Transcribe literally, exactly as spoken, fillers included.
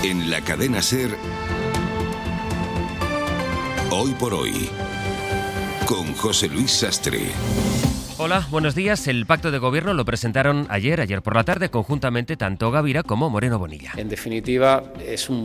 En la cadena SER, Hoy por Hoy, con José Luis Sastre. Hola, buenos días. El pacto de gobierno lo presentaron ayer, ayer por la tarde, conjuntamente tanto Gavira como Moreno Bonilla. En definitiva, es un